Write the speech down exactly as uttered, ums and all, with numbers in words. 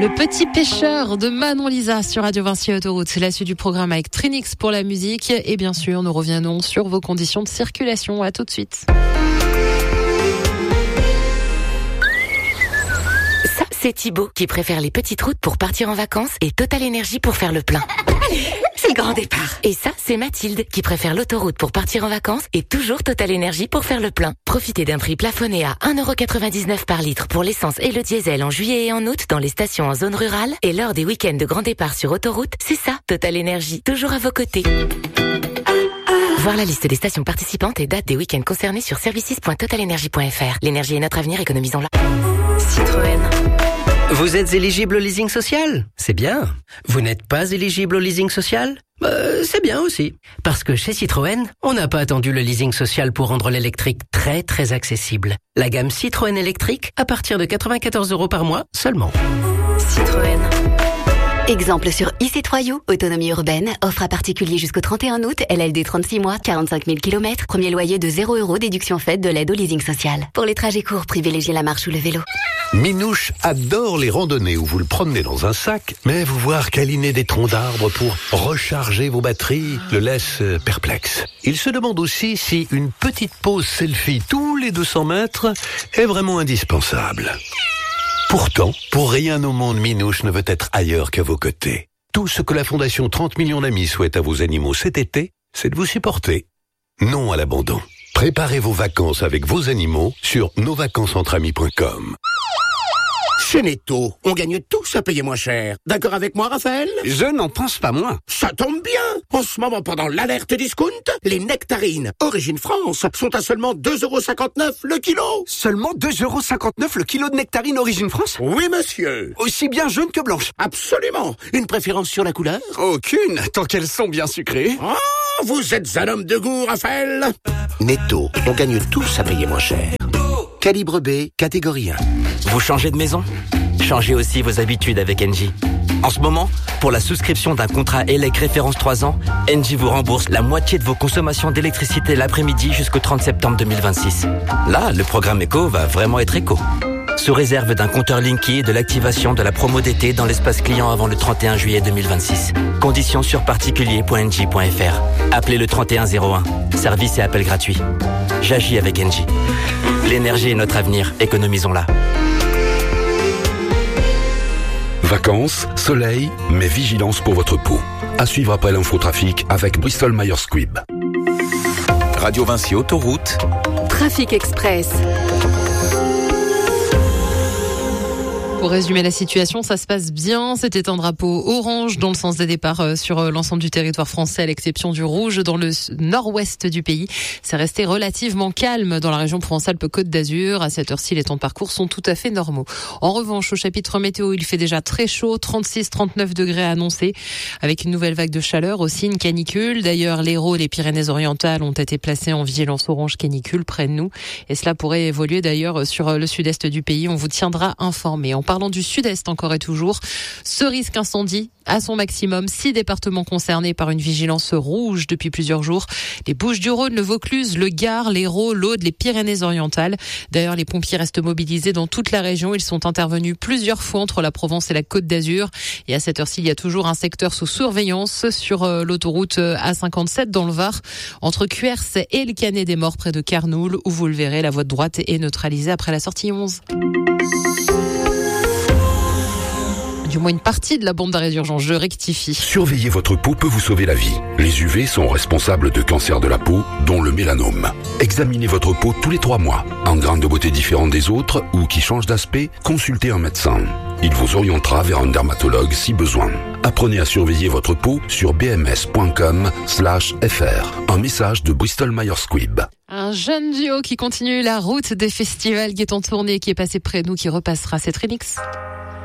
Le petit pêcheur de Manon Lisa sur Radio Vinci Autoroute. C'est la suite du programme avec Trinix pour la musique. Et bien sûr, nous reviendrons sur vos conditions de circulation. À tout de suite. Ça, c'est Thibaut qui préfère les petites routes pour partir en vacances et Total Énergie pour faire le plein. C'est le grand départ. Et ça, c'est Mathilde qui préfère l'autoroute pour partir en vacances et toujours Total Énergie pour faire le plein. Profitez d'un prix plafonné à un euro quatre-vingt-dix-neuf par litre pour l'essence et le diesel en juillet et en août dans les stations en zone rurale. Et lors des week-ends de grand départ sur autoroute, c'est ça, Total Énergie, toujours à vos côtés. Voir la liste des stations participantes et dates des week-ends concernés sur services point total énergie point f r. L'énergie est notre avenir, économisons-la. Citroën. Vous êtes éligible au leasing social? C'est bien. Vous n'êtes pas éligible au leasing social? Euh, c'est bien aussi. Parce que chez Citroën, on n'a pas attendu le leasing social pour rendre l'électrique très très accessible. La gamme Citroën électrique à partir de quatre-vingt-quatorze euros par mois seulement. Citroën. Exemple sur i c trois U, autonomie urbaine, offre à particulier jusqu'au trente et un août, L L D trente-six mois, quarante-cinq mille kilomètres, premier loyer de zéro euros, déduction faite de l'aide au leasing social. Pour les trajets courts, privilégiez la marche ou le vélo. Minouche adore les randonnées où vous le promenez dans un sac, mais vous voir câliner des troncs d'arbres pour recharger vos batteries le laisse perplexe. Il se demande aussi si une petite pause selfie tous les deux cents mètres est vraiment indispensable. Pourtant, pour rien au monde, Minouche ne veut être ailleurs qu'à vos côtés. Tout ce que la Fondation trente millions d'amis souhaite à vos animaux cet été, c'est de vous supporter. Non à l'abandon. Préparez vos vacances avec vos animaux sur nos vacances entre amis point com. Chez Netto, on gagne tous à payer moins cher. D'accord avec moi, Raphaël? Je n'en pense pas moins. Ça tombe bien. En ce moment, pendant l'alerte discount, les nectarines Origine France sont à seulement deux euros cinquante-neuf le kilo. Seulement deux euros cinquante-neuf le kilo de nectarines Origine France? Oui, monsieur. Aussi bien jaune que blanche? Absolument. Une préférence sur la couleur? Aucune, tant qu'elles sont bien sucrées. Oh, vous êtes un homme de goût, Raphaël. Netto, on gagne tous à payer moins cher. Calibre B, catégorie un. Vous changez de maison? Changez aussi vos habitudes avec Engie. En ce moment, pour la souscription d'un contrat E L E C référence trois ans, Engie vous rembourse la moitié de vos consommations d'électricité l'après-midi jusqu'au trente septembre deux mille vingt-six. Là, le programme éco va vraiment être éco. Sous réserve d'un compteur Linky et de l'activation de la promo d'été dans l'espace client avant le trente et un juillet deux mille vingt-six. Conditions sur particulier point engie point f r. Appelez le trente et un zéro un. Service et appel gratuit. J'agis avec Engie. L'énergie est notre avenir, économisons-la. Vacances, soleil, mais vigilance pour votre peau. À suivre après l'infotrafic avec Bristol Myers Squibb. Radio Vinci Autoroute. Trafic Express. Pour résumer la situation, ça se passe bien. C'était un drapeau orange dans le sens des départs sur l'ensemble du territoire français, à l'exception du rouge dans le nord-ouest du pays. C'est resté relativement calme dans la région Provence-Alpes-Côte d'Azur. À cette heure-ci, les temps de parcours sont tout à fait normaux. En revanche, au chapitre météo, il fait déjà très chaud, trente-six à trente-neuf degrés annoncés, avec une nouvelle vague de chaleur, aussi une canicule. D'ailleurs, l'Hérault et les Pyrénées-Orientales ont été placés en vigilance orange canicule près de nous. Et cela pourrait évoluer d'ailleurs sur le sud-est du pays. On vous tiendra informé. En parlant du sud-est encore et toujours, ce risque incendie à son maximum. Six départements concernés par une vigilance rouge depuis plusieurs jours. Les Bouches-du-Rhône, le Vaucluse, le Gard, l'Hérault, l'Aude, les Pyrénées-Orientales. D'ailleurs, les pompiers restent mobilisés dans toute la région. Ils sont intervenus plusieurs fois entre la Provence et la Côte d'Azur. Et à cette heure-ci, il y a toujours un secteur sous surveillance sur l'autoroute A cinquante-sept dans le Var, entre Cuers et le Canet des Morts près de Carnoul, où vous le verrez, la voie de droite est neutralisée après la sortie onze. Du moins une partie de la bande d'arrêt d'urgence, je rectifie. Surveiller votre peau peut vous sauver la vie. Les U V sont responsables de cancers de la peau, dont le mélanome. Examinez votre peau tous les trois mois. En grains de beauté différents des autres ou qui changent d'aspect, consultez un médecin. Il vous orientera vers un dermatologue si besoin. Apprenez à surveiller votre peau sur bms.com slash fr. Un message de Bristol Myers Squibb. Un jeune duo qui continue la route des festivals, qui est en tournée, qui est passé près de nous, qui repassera. C'est Trinix.